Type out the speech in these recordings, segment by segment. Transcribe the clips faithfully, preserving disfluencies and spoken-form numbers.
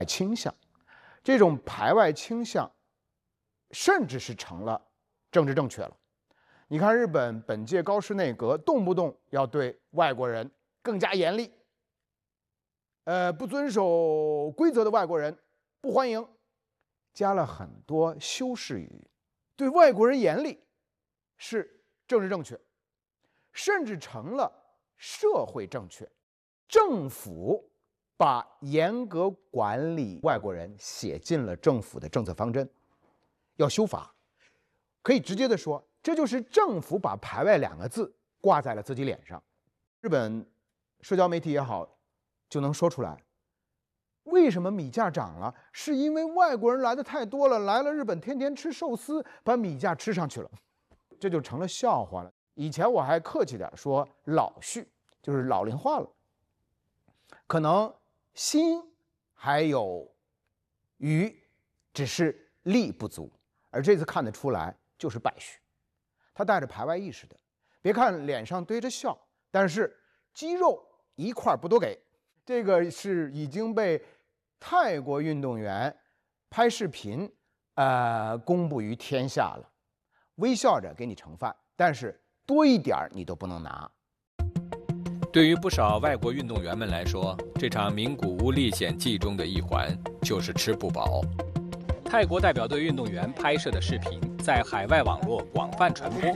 倾向，这种排外倾向，甚至是成了政治正确了。你看日本本届高市内阁动不动要对外国人更加严厉，呃，不遵守规则的外国人不欢迎，加了很多修饰语，对外国人严厉是政治正确，甚至成了社会正确。政府把严格管理外国人写进了政府的政策方针，要修法。可以直接的说，这就是政府把排外两个字挂在了自己脸上。日本社交媒体也好，就能说出来，为什么米价涨了？是因为外国人来的太多了，来了日本天天吃寿司，把米价吃上去了，这就成了笑话了。以前我还客气点说老序，就是老龄化了，可能心还有余，只是力不足。而这次看得出来就是败序，他带着排外意识的。别看脸上堆着笑，但是肌肉一块不多给。这个是已经被泰国运动员拍视频，呃，公布于天下了。微笑着给你盛饭，但是多一点你都不能拿。 对于不少外国运动员们来说，这场名古屋历险记中的一环就是吃不饱。泰国代表队运动员拍摄的视频在海外网络广泛传播。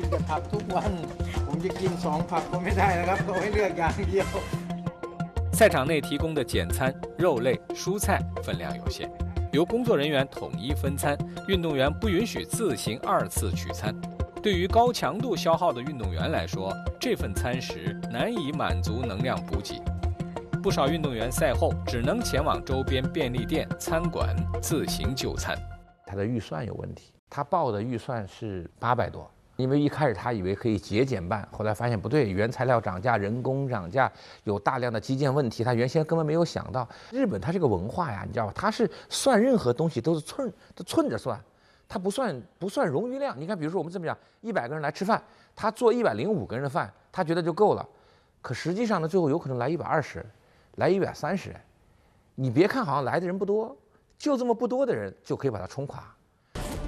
赛场内提供的简餐、肉类、蔬菜分量有限，由工作人员统一分餐，运动员不允许自行二次取餐。对于高强度消耗的运动员来说，这份餐食难以满足能量补给。不少运动员赛后只能前往周边便利店、餐馆自行就餐。 他的预算有问题，他报的预算是八百多，因为一开始他以为可以节俭办，后来发现不对，原材料涨价、人工涨价，有大量的基建问题，他原先根本没有想到。日本它这个文化呀，你知道吧？它是算任何东西都是寸都寸着算，它不算不算冗余量。你看，比如说我们这么讲，一百个人来吃饭，他做一百零五个人的饭，他觉得就够了，可实际上呢，最后有可能来一百二十人。来一百三十人，你别看好像来的人不多，就这么不多的人就可以把它冲垮。